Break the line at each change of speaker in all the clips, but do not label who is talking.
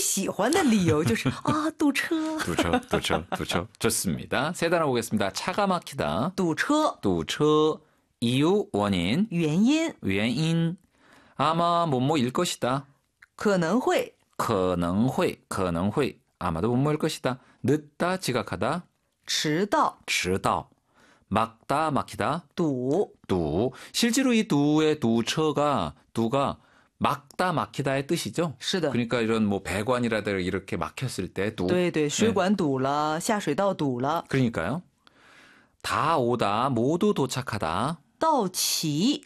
喜欢的理由就是堵车.
堵车. 좋습니다. 세 단어 보겠습니다. 차가 막히다.
堵车.
堵车. 이유, 원인.
原因.
아마 뭐뭐일 것이다.
可能会.
아마도 뭐뭐일 것이다. 늦다, 지각하다.
迟到.
막다, 막히다.
堵.
실제로 이 두의 두가 막다, 막히다의 뜻이죠.
是的.
그러니까 이런 뭐 배관이라든가 이렇게 막혔을 때 두.
对对,水管堵了,下水道堵了.
그러니까요. 다 오다, 모두 도착하다.
到齐.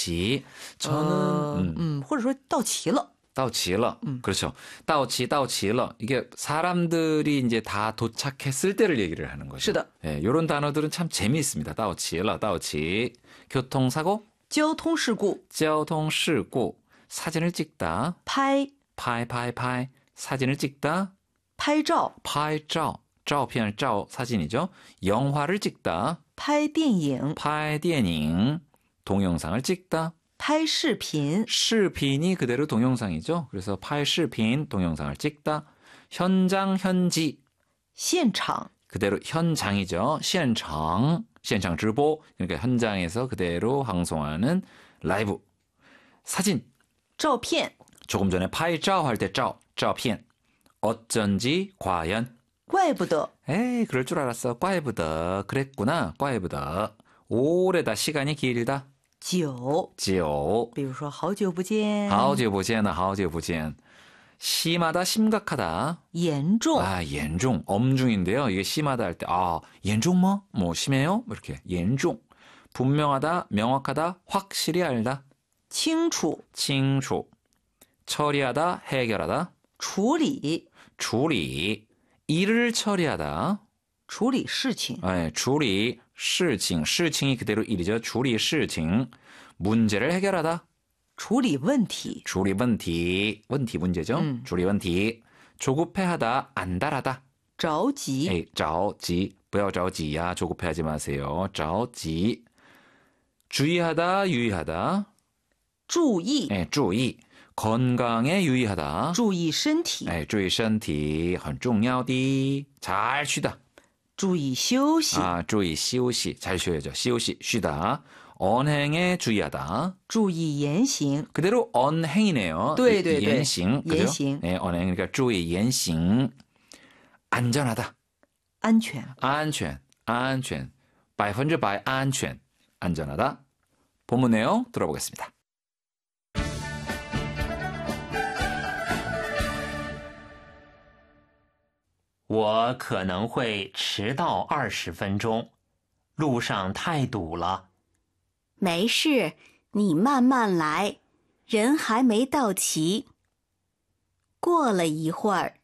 저는
或者说到齐了.
到齐了. 그렇죠. 到齐了. 이게 사람들이 이제 다 도착했을 때를 얘기를 하는 거죠.
是的.
예, 이런 단어들은 참 재미있습니다. 到齐了. 교통사고.
交通事故.
사진을 찍다.
拍.
사진을 찍다.
拍照.
照片, 사진이죠. 영화를 찍다.
拍电影.
拍电影. 동영상을 찍다.
拍视频.
视频이 그대로 동영상이죠. 그래서 拍视频, 동영상을 찍다. 현장, 현지.
现场.
그대로 현장이죠. 现场直播. 그러니까 현장에서 그대로 방송하는 라이브. 사진.
照片.
조금 전에 拍照할 때 照片. 어쩐지 과연.
怪不得.
에이, 그럴 줄 알았어. 怪不得. 그랬구나. 怪不得. 오래다, 시간이 길다.
久.
比
如说好久不见.
好久不见. 심하다, 심각하다.
严重.
严重. 엄중인데요. 이게 심하다 할 때,严重吗? 뭐 심해요? 이렇게. 严重. 분명하다, 명확하다, 확실히 알다.
清楚.
처리하다, 해결하다.
处理.
일을 처리하다.
处理事情.
处理事情. 시칭이 그대로 일이죠. 处理事情. 문제를 해결하다.
处理问题.
問題 문제죠. 處理問題. 조급해하다, 안달하다.
着急.
着急. 不要着急呀. 조급해하지 마세요. 着急. 주의하다, 유의하다.
注意.
注意. 건강에 유의하다.
注意身体.
注意身体很重要的. 잘 쉬다.
注意休息.
注意休息. 잘 쉬어야죠. 休息, 쉬다. 언행에 주의하다.
注意言行.
그대로 언행이네요.
对对对.
言行. 그죠?
言行.
네, 언행. 그러니까 注意言行. 안전하다.
安全.
100%安全. 안전하다. 본문 내용 들어보겠습니다.
我可能会迟到20分钟，路上太堵了。
没事，你慢慢来，人还没到齐。过了一会儿，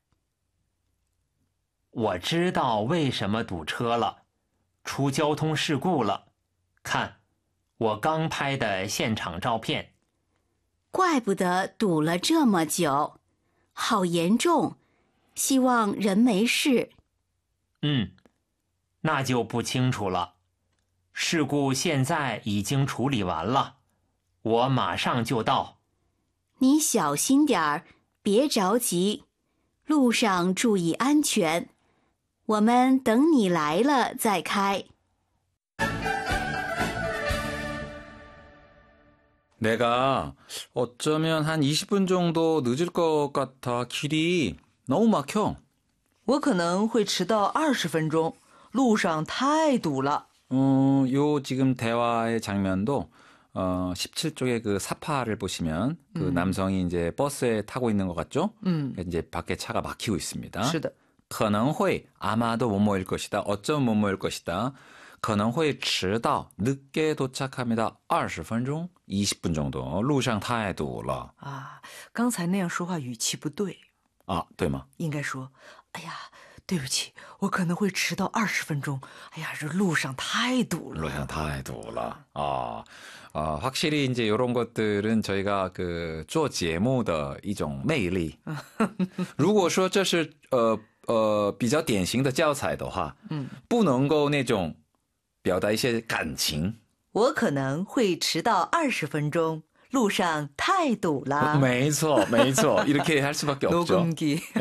我知道为什么堵车了，出交通事故了。看，我刚拍的现场照片。
怪不得堵了这么久，好严重。希望人没事。
那就不清楚了。事故现在已经处理完了，我马上就到。
你小心点儿，别着急，路上注意安全。我们等你来了再开。
내가 어쩌면 한 20분 정도 늦을 것 같아. 길이 너무 막혀.
我可能会迟到20分钟，路上太堵了.
요 지금 대화의 장면도 17쪽의 그 사파를 보시면 그 남성이 이제 버스에 타고 있는 것 같죠? 이제 밖에 차가 막히고 있습니다.
是的.
可能会 아마도 뭐뭐일 것이다. 어쩌면 뭐뭐일 것이다. 可能会迟到 늦게 도착합니다. 20分钟 20분 정도. 路上太堵了.
刚才那样说话语气不对.
对吗?
应该说，哎呀，对不起，我可能会迟到20分钟. 哎呀，这路上太堵了.
路上太堵了. 확실히 이제 이런 것들은 저희가 그做节目的一种魅力. 如果说这是比较典型的教材的话，不能够那种表达一些感情。
我可能会迟到20分钟，路上太堵了.
没错, 이렇게 할 수밖에 없죠.
녹음기.